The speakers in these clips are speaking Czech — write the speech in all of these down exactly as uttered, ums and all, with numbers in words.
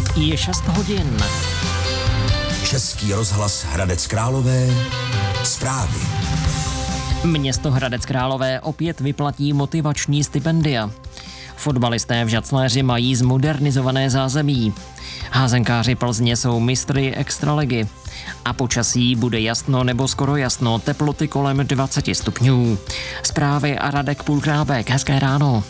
Je šest hodin. Český rozhlas Hradec Králové. Zprávy. Město Hradec Králové opět vyplatí motivační stipendia. Fotbalisté v Žacléři mají zmodernizované zázemí. Házenkáři Plzně jsou mistry extraligy. A počasí bude jasno nebo skoro jasno, teploty kolem dvacet stupňů. Zprávy a Radek Půlkrábek. Hezké ráno.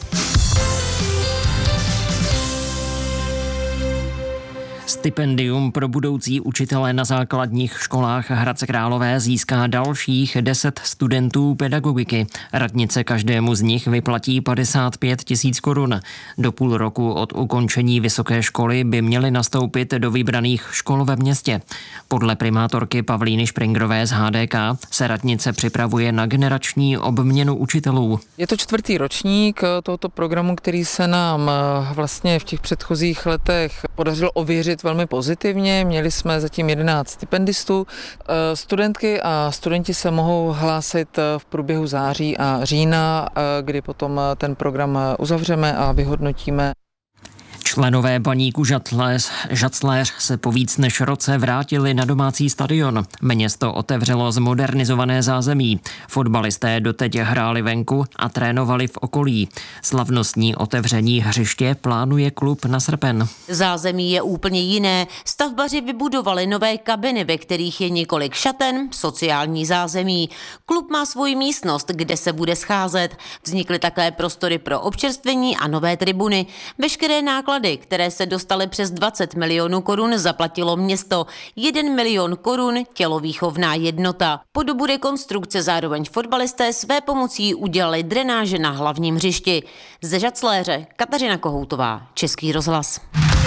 Stipendium pro budoucí učitele na základních školách Hradce Králové získá dalších deset studentů pedagogiky. Radnice každému z nich vyplatí padesát pět tisíc korun. Do půl roku od ukončení vysoké školy by měly nastoupit do vybraných škol ve městě. Podle primátorky Pavlíny Špringrové z H D K se radnice připravuje na generační obměnu učitelů. Je to čtvrtý ročník tohoto programu, který se nám vlastně v těch předchozích letech podařilo ověřit velmi pozitivně. Měli jsme zatím jedenáct stipendistů. Studentky a studenti se mohou hlásit v průběhu září a října, kdy potom ten program uzavřeme a vyhodnotíme. Členové Baníku Žatléř, Žacléř se po víc než roce vrátili na domácí stadion. Město otevřelo zmodernizované zázemí. Fotbalisté doteď hráli venku a trénovali v okolí. Slavnostní otevření hřiště plánuje klub na srpen. Zázemí je úplně jiné. Stavbaři vybudovali nové kabiny, ve kterých je několik šaten, sociální zázemí. Klub má svoji místnost, kde se bude scházet. Vznikly také prostory pro občerstvení a nové tribuny. Veškeré náklady, které se dostaly přes dvacet milionů korun, zaplatilo město. jeden milion korun tělovýchovná jednota. Po dobu rekonstrukce zároveň fotbalisté své pomocí udělali drenáže na hlavním hřišti. Ze Žacléře Kateřina Kohoutová, Český rozhlas.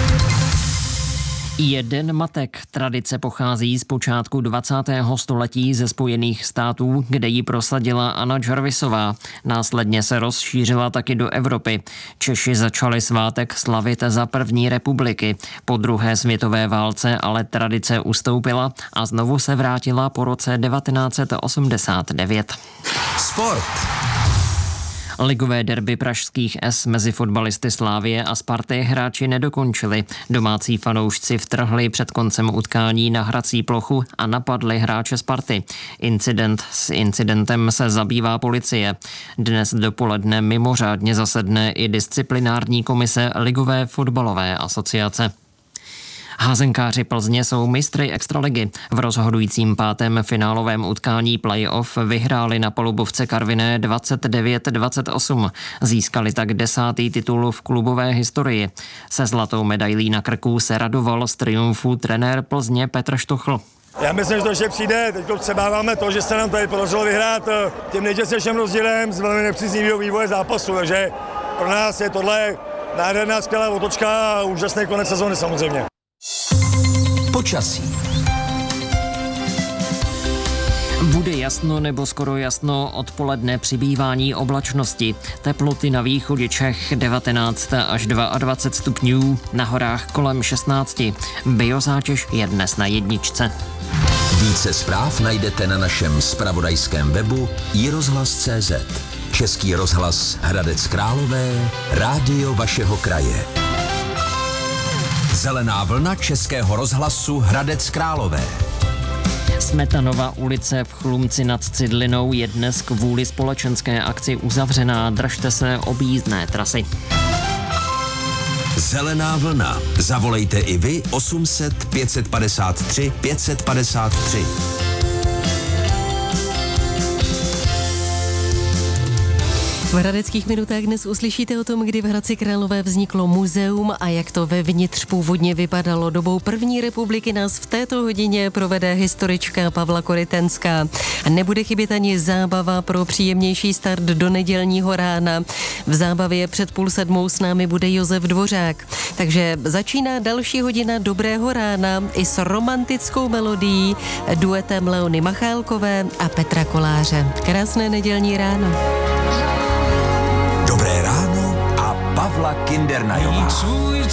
Jeden matek. Tradice pochází z počátku dvacátého století ze Spojených států, kde ji prosadila Anna Jarvisová. Následně se rozšířila taky do Evropy. Češi začali svátek slavit za první republiky. Po druhé světové válce ale tradice ustoupila a znovu se vrátila po roce devatenáct set osmdesát devět. Sport. Ligové derby pražských S mezi fotbalisty Slavie a Sparty hráči nedokončili. Domácí fanoušci vtrhli před koncem utkání na hrací plochu a napadli hráče Sparty. Incident s incidentem se zabývá policie. Dnes dopoledne mimořádně zasedne i disciplinární komise Ligové fotbalové asociace. Házenkáři Plzně jsou mistry extraligy. V rozhodujícím pátém finálovém utkání play-off vyhráli na Polubovce Karviné dvacet devět dvacet osm. Získali tak desátý titul v klubové historii. Se zlatou medailí na krku se radoval z triumfu trenér Plzně Petr Štochl. Já myslím, že to ještě přijde. Teď přebáváme to, že se nám tady podařilo vyhrát tím nejtěsnějším rozdílem z velmi nepříznivého vývoje zápasu. Takže pro nás je tohle nádherná skvělá otočka a úžasný konec sezóny samozřejmě. Počasí. Bude jasno nebo skoro jasno, odpoledne přibývání oblačnosti. Teploty na východě Čech devatenáct až dvacet dva stupňů, na horách kolem šestnáct. Biozátěž je dnes na jedničce. Více zpráv najdete na našem zpravodajském webu i rozhlas tečka cé zet. Český rozhlas Hradec Králové, rádio vašeho kraje. Zelená vlna Českého rozhlasu Hradec Králové. Smetanova ulice v Chlumci nad Cidlinou je dnes kvůli společenské akci uzavřená. Držte se objízdné trasy. Zelená vlna. Zavolejte i vy osm set pět padesát tři pět padesát tři. V Hradeckých minutách dnes uslyšíte o tom, kdy v Hradci Králové vzniklo muzeum a jak to vevnitř původně vypadalo. Dobou první republiky nás v této hodině provede historička Pavla Korytenská. A nebude chybět ani zábava pro příjemnější start do nedělního rána. V zábavě před půl sedmou s námi bude Josef Dvořák. Takže začíná další hodina dobrého rána i s romantickou melodií, duetem Leony Machálkové a Petra Koláře. Krásné nedělní ráno. Dobré ráno a Pavla Kindernajová.